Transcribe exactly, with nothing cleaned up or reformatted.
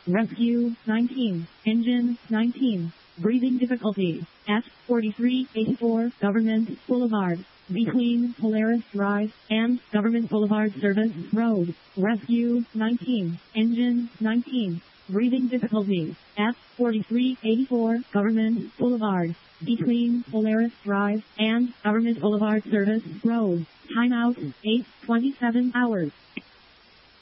Rescue nineteen. Engine nineteen. Breathing difficulty. S forty-three eighty-four Government Boulevard. Between Polaris Drive and Government Boulevard Service Road. Rescue nineteen. Engine nineteen. Breathing difficulty. S forty-three eighty-four Government Boulevard. Between Polaris Drive and Government Boulevard Service Road. Timeout eight twenty-seven hours.